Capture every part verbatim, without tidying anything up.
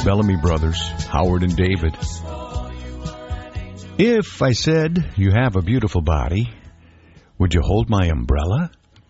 Bellamy Brothers, Howard and David. If I said you have a beautiful body, would you hold my umbrella?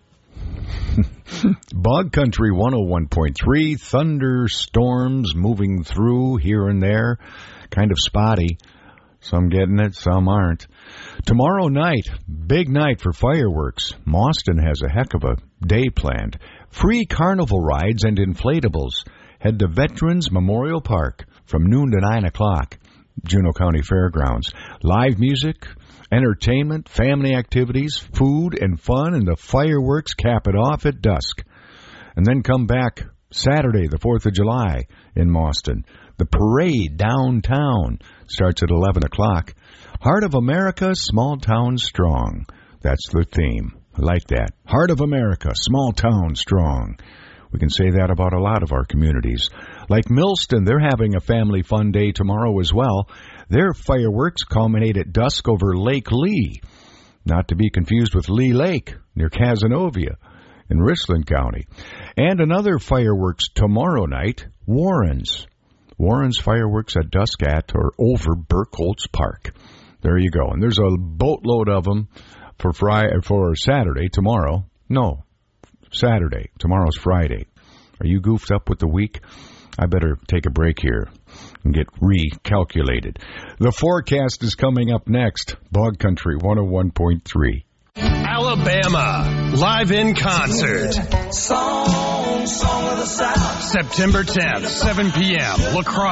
Bog Country one oh one point three, thunderstorms moving through here and there, kind of spotty. Some getting it, some aren't. Tomorrow night, big night for fireworks. Mauston has a heck of a day planned. Free carnival rides and inflatables. Head to Veterans Memorial Park from noon to nine o'clock. Juneau County Fairgrounds. Live music, entertainment, family activities, food and fun, and the fireworks cap it off at dusk. And then come back Saturday, the fourth of July in Mauston. The parade downtown starts at eleven o'clock. Heart of America, small town strong. That's the theme. I like that. Heart of America, small town strong. We can say that about a lot of our communities. Like Millston, they're having a family fun day tomorrow as well. Their fireworks culminate at dusk over Lake Lee. Not to be confused with Lee Lake near Cazenovia in Richland County. And another fireworks tomorrow night, Warren's. Warren's fireworks at dusk at or over Burkholtz Park. There you go. And there's a boatload of them for Friday, for Saturday, tomorrow. No, Saturday. Tomorrow's Friday. Are you goofed up with the week? I better take a break here and get recalculated. The forecast is coming up next. Bog Country one oh one point three. Alabama, live in concert. Song, song of the South. September tenth, seven p.m., La Crosse.